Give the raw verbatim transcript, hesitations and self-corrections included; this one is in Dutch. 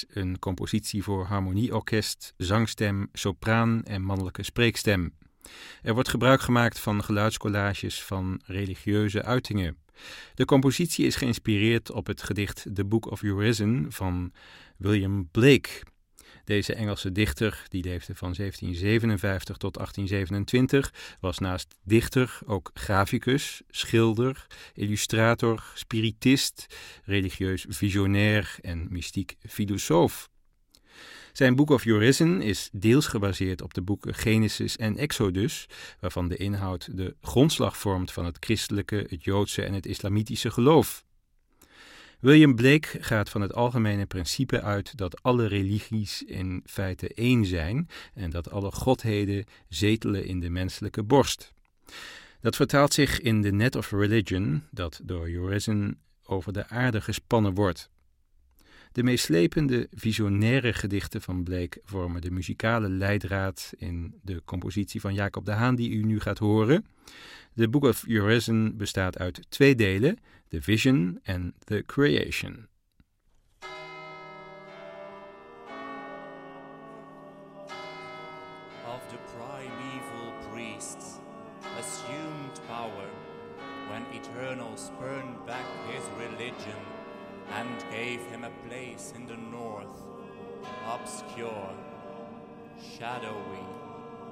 is een compositie voor harmonieorkest, zangstem, sopraan en mannelijke spreekstem. Er wordt gebruik gemaakt van geluidscollages van religieuze uitingen. De compositie is geïnspireerd op het gedicht The Book of Urizen van William Blake. Deze Engelse dichter, die leefde van zeventien zevenenvijftig tot achttien zevenentwintig, was naast dichter ook graficus, schilder, illustrator, spiritist, religieus visionair en mystiek filosoof. Zijn Book of Urizen is deels gebaseerd op de boeken Genesis en Exodus, waarvan de inhoud de grondslag vormt van het christelijke, het joodse en het islamitische geloof. William Blake gaat van het algemene principe uit dat alle religies in feite één zijn en dat alle godheden zetelen in de menselijke borst. Dat vertaalt zich in de Net of Religion, dat door Urizen over de aarde gespannen wordt. De meeslepende, visionaire gedichten van Blake vormen de muzikale leidraad in de compositie van Jacob de Haan die u nu gaat horen. The Book of Urizen bestaat uit twee delen, The Vision en The Creation. Of the primeval priests assumed power when Eternal spurned back his religion and gave him a place in the north, obscure, shadowy,